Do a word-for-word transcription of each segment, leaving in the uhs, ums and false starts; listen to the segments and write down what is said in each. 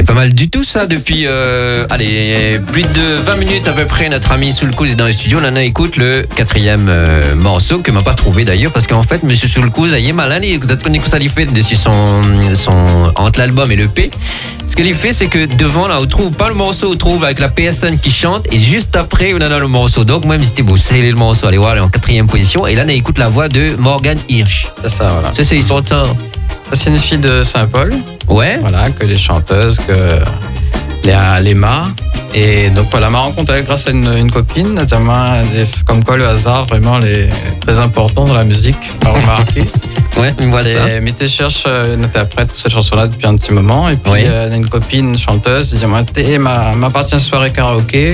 Et pas mal du tout ça depuis euh, allez plus de vingt minutes à peu près. Notre ami Soulkouz est dans le studio. Là on écoute le quatrième euh, morceau que m'a pas trouvé d'ailleurs parce qu'en fait Monsieur Soulkouz il est malin et vous êtes connu que ça lui fait dessus son son entre l'album et le P. Ce qu'il fait c'est que devant là on trouve pas le morceau, on trouve avec la P S N qui chante et juste après on a le morceau. Donc même si c'était beau, c'est le morceau. Allez voir, elle est en quatrième position et là on écoute la voix de Morgan Hirsch. C'est ça, voilà. Ça c'est ils sont un... C'est une fille de Saint-Paul. Ouais. Voilà, que les chanteuses, que les Léma. Et donc voilà, ma rencontre elle grâce à une, une copine, notamment comme quoi le hasard vraiment est très important dans la musique, à remarquer. Ouais, on voit ça. Mété cherche une interprète pour cette chanson-là depuis un petit moment. Et puis, oui. euh, on a une copine chanteuse, disait moi, t'es ma, ma partie une soirée karaoké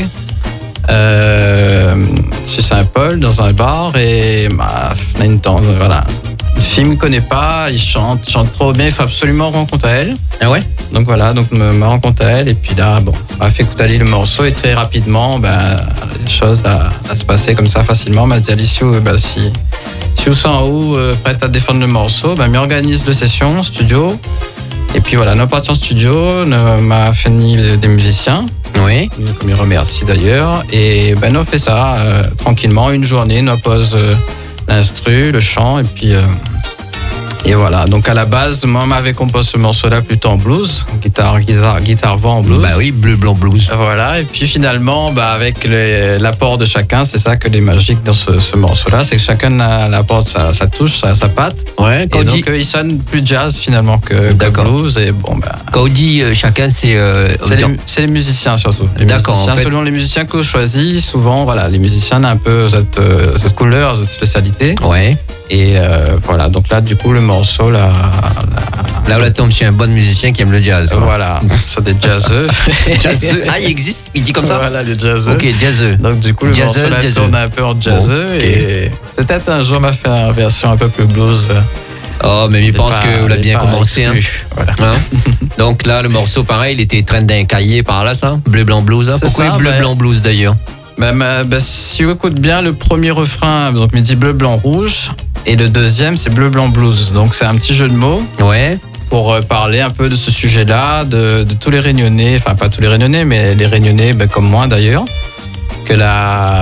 euh, sur Saint-Paul, dans un bar. Et bah, on a une temps, voilà. Une fille ne me connaît pas, il chante, il chante trop bien, il faut absolument rencontrer elle. Ah ouais? Donc voilà, donc me, me rencontre à elle. Et puis là, bon, on a fait écouter le morceau et très rapidement, ben, les choses là, là, se passaient comme ça facilement. On m'a dit, Alice, ben, si. Si vous sens en haut, euh, prête à défendre le morceau, ben, m'y organise deux sessions, studio. Et puis voilà, nous partions en studio, on m'a fini des musiciens. Oui. Je me remercie d'ailleurs. Et ben, nous on fait ça euh, tranquillement, une journée, nous pose euh, l'instru, le chant, et puis. Euh, et voilà, donc à la base, moi, on m'avait composé ce morceau-là plutôt en blues, guitare, guitare, guitare voix en blues. Bah oui, bleu, blanc, blues. Voilà, et puis finalement, bah, avec les, l'apport de chacun, c'est ça que les magiques dans ce, ce morceau-là, c'est que chacun apporte sa, sa touche, sa, sa patte. Ouais, quand et donc dit... euh, il sonne plus jazz finalement que, que blues. Et bon, bah, quand on dit euh, chacun, c'est... Euh, c'est, les, c'est les musiciens surtout. Les D'accord. Musiciens, en fait... Selon les musiciens que je choisis, souvent, voilà, les musiciens ont un peu cette, euh, cette couleur, cette spécialité. Ouais. Et euh, voilà, donc là, du coup, le morceau, là... Là, là, là tombe sur un bon musicien qui aime le jazz. Ouais. Voilà, sur des jazzeux. Jazzeux. Ah, il existe? Il dit comme ça? Voilà, les jazzeux. Ok, jazzeux. Donc, du coup, le jazzeux, morceau, là, jazzeux. tourne un peu en jazzeux. Bon, okay. Et peut-être un jour, on va faire une version un peu plus blues. Oh, mais il pense pas, que vous l'avez bien commencé. Hein. Voilà. Hein? Donc là, le morceau, pareil, il était train d'un cahier par là, ça? Bleu, blanc, blues. Hein? Pourquoi ça, bleu, bah, blanc, blues d'ailleurs? Bah, bah, bah, si vous écoutez bien le premier refrain, donc il dit bleu, blanc, rouge. Et le deuxième, c'est bleu, blanc, blues. Donc c'est un petit jeu de mots. Ouais. Pour euh, parler un peu de ce sujet-là, de, de tous les Réunionnais, enfin pas tous les Réunionnais, mais les Réunionnais, bah, comme moi d'ailleurs, que la